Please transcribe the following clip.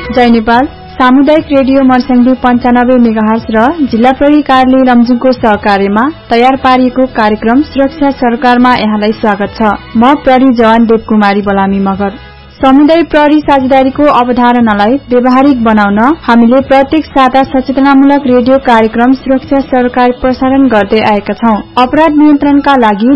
जय नेपाल सामुदायिक radio Marsyangdi 95 megahertz र जिल्ला प्रहरी कार्यालय लमजुङको सहकार्यमा तयार पारिएको कार्यक्रम सुरक्षा सरकारमा यहाँलाई स्वागत छ। म प्रहरी जवान देवकुमारी बलामी मगर। समुदाय प्रहरी साझेदारीको अवधारणालाई व्यवहारिक बनाउन हामीले प्रत्येक साता सचेतनामूलक रेडियो कार्यक्रम सुरक्षा सरकार प्रसारण गर्दै आएका छौं। अपराध नियन्त्रणका लागि